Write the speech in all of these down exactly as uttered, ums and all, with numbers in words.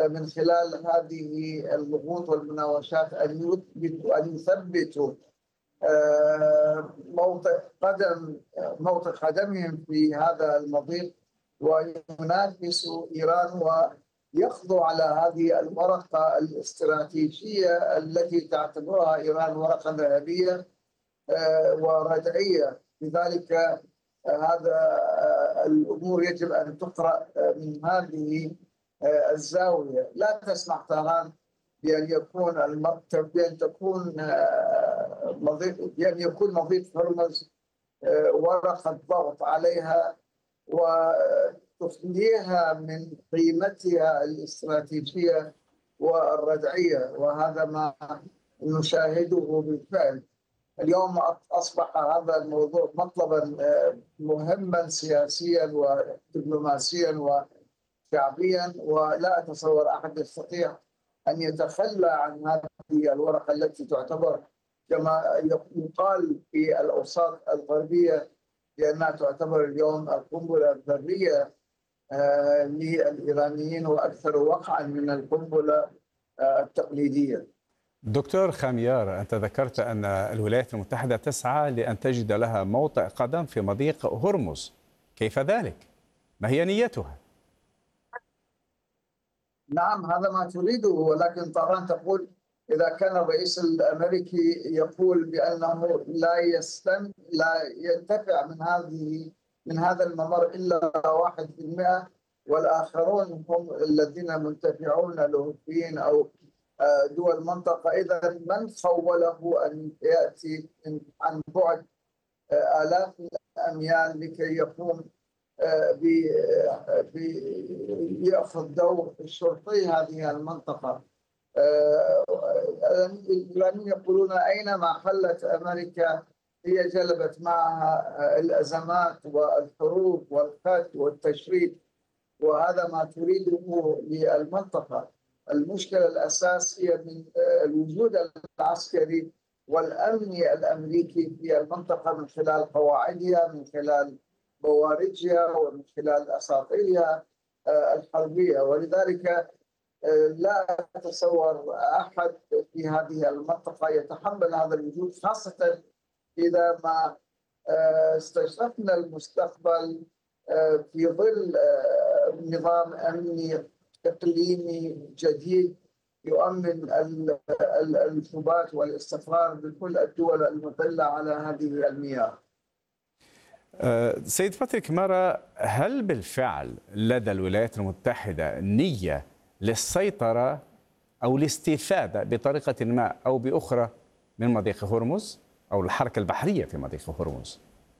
من خلال هذه الضغوط والمناوشات أن يثبتوا أن يثبتوا موطئ قدم موطئ قدمهم في هذا المضيق، وينافسوا إيران ويخضوا على هذه الورقة الاستراتيجية التي تعتبرها إيران ورقة ذهبية وردعية. لذلك هذا الأمور يجب أن تقرأ من هذه الزاوية. لا تسمح طهران بأن يكون المكتب بأن تكون مضيق بأن يكون مضيق هرمز ورقة ضغط عليها وتخليها من قيمتها الاستراتيجية والردعية، وهذا ما نشاهده بالفعل. اليوم أصبح هذا الموضوع مطلبا مهما سياسيا ودبلوماسيا وشعبيا، ولا أتصور أحد يستطيع أن يتخلى عن هذه الورقة التي تعتبر كما يقال في الأوساط الغربية بأنها تعتبر اليوم القنبلة الذرية للإيرانيين وأكثر وقعا من القنبلة التقليدية. دكتور خاميار، أنت ذكرت أن الولايات المتحدة تسعى لأن تجد لها موطئ قدم في مضيق هرمز، كيف ذلك؟ ما هي نيتها؟ نعم، هذا ما تريده، ولكن طهران تقول إذا كان الرئيس الأمريكي يقول بأنه لا يستن لا ينتفع من هذه من هذا الممر إلا واحد في المئة، والآخرون هم الذين منتفعون الأوروبيين أو دول المنطقة، إذا من خوله أن يأتي عن بعد آلاف الأميال لكي يقوم بيأخذ دور شرطي هذه المنطقة؟ الإيرانيين يقولون أينما حلت أمريكا هي جلبت معها الأزمات والحروب والقتل والتشريد، وهذا ما تريده للمنطقة. المشكلة الأساس هي من الوجود العسكري والأمني الأمريكي في المنطقة من خلال قواعدها، من خلال بوارجها، ومن خلال أساطيلها الحربية. ولذلك لا أتصور أحد في هذه المنطقة يتحمل هذا الوجود، خاصة إذا ما استشرفنا المستقبل في ظل نظام أمني إقليمي جديد يؤمن الثبات والاستقرار بكل الدول المطلة على هذه المياه. سيد باتريك مارا، هل بالفعل لدى الولايات المتحدة نية للسيطرة أو الاستفادة بطريقة ما أو بأخرى من مضيق هرمز أو الحركة البحرية في مضيق هرمز؟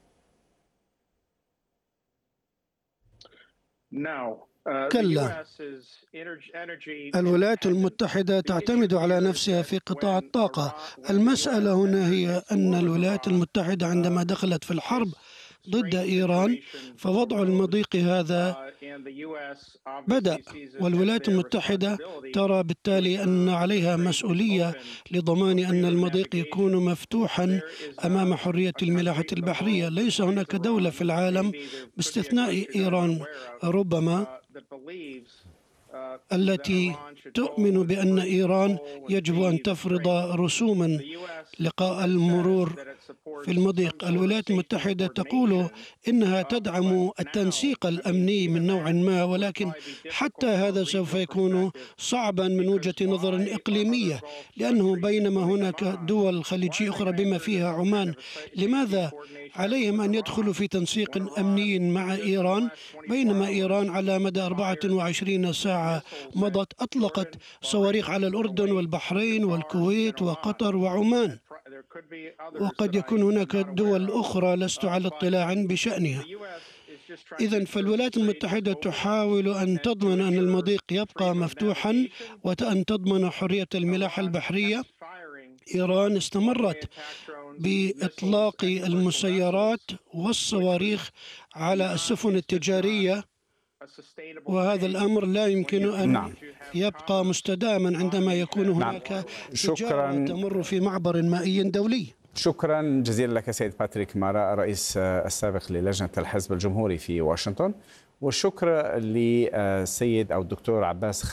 كلا، الولايات المتحدة تعتمد على نفسها في قطاع الطاقة. المسألة هنا هي أن الولايات المتحدة عندما دخلت في الحرب ضد إيران فوضع المضيق هذا بدأ، والولايات المتحدة ترى بالتالي أن عليها مسؤولية لضمان أن المضيق يكون مفتوحا أمام حرية الملاحة البحرية. ليس هناك دولة في العالم باستثناء إيران ربما التي تؤمن بأن إيران يجب أن تفرض رسوما لقاء المرور في المضيق. الولايات المتحدة تقول إنها تدعم التنسيق الأمني من نوع ما، ولكن حتى هذا سوف يكون صعبا من وجهة نظر إقليمية، لأنه بينما هناك دول خليجية أخرى بما فيها عمان، لماذا عليهم أن يدخلوا في تنسيق أمني مع إيران بينما إيران على مدى أربعة وعشرين ساعة مضت أطلقت صواريخ على الأردن والبحرين والكويت وقطر وعمان، وقد يكون هناك دول أخرى لست على اطلاع بشأنها. إذن فالولايات المتحدة تحاول أن تضمن أن المضيق يبقى مفتوحا وأن تضمن حرية الملاحة البحرية. إيران استمرت بإطلاق المسيرات والصواريخ على السفن التجارية، وهذا الأمر لا يمكن أن نعم. يبقى مستداما عندما يكون هناك نعم. تجارة تمر في معبر مائي دولي. شكرا جزيلا لك سيد باتريك مارا، الرئيس السابق للجنة الحزب الجمهوري في واشنطن، والشكر للسيد أو الدكتور عباس